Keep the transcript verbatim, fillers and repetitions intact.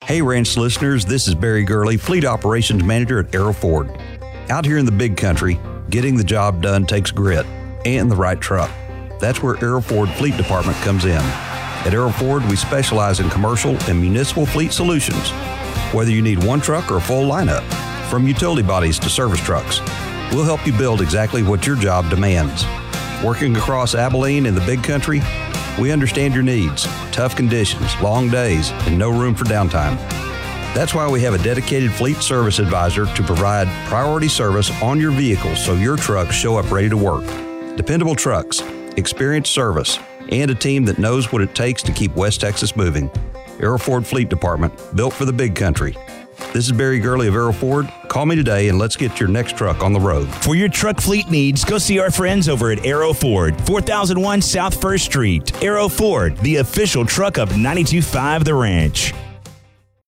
Hey Ranch listeners, this is Barry Gurley, Fleet Operations Manager at Arrow Ford. Out here in the big country, getting the job done takes grit and the right truck. That's where Arrow Ford Fleet Department comes in. At Arrow Ford, we specialize in commercial and municipal fleet solutions. Whether you need one truck or a full lineup, from utility bodies to service trucks, we'll help you build exactly what your job demands. Working across Abilene in the big country, we understand your needs, tough conditions, long days, and no room for downtime. That's why we have a dedicated fleet service advisor to provide priority service on your vehicle so your trucks show up ready to work. Dependable trucks, experienced service, and a team that knows what it takes to keep West Texas moving. Arrow Ford Fleet Department, built for the big country. This is Barry Gurley of Arrow Ford. Call me today and let's get your next truck on the road. For your truck fleet needs, go see our friends over at Arrow Ford, four thousand one South First Street. Arrow Ford, the official truck of ninety-two point five The Ranch.